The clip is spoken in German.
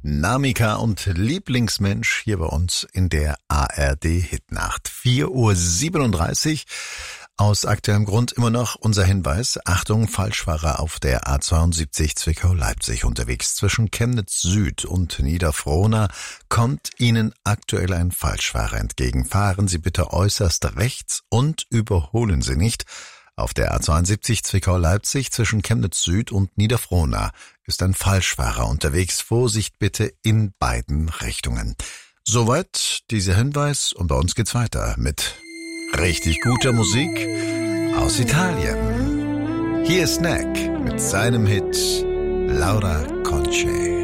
Namika und Lieblingsmensch hier bei uns in der ARD-Hitnacht. 4:37 Uhr. Aus aktuellem Grund immer noch unser Hinweis. Achtung, Falschfahrer auf der A72 Zwickau-Leipzig unterwegs. Zwischen Chemnitz Süd und Niederfrohna kommt Ihnen aktuell ein Falschfahrer entgegen. Fahren Sie bitte äußerst rechts und überholen Sie nicht. Auf der A72 Zwickau-Leipzig zwischen Chemnitz Süd und Niederfrohna ist ein Falschfahrer unterwegs. Vorsicht bitte in beiden Richtungen. Soweit dieser Hinweis und bei uns geht's weiter mit richtig guter Musik aus Italien. Hier ist Snack mit seinem Hit Laura Conce.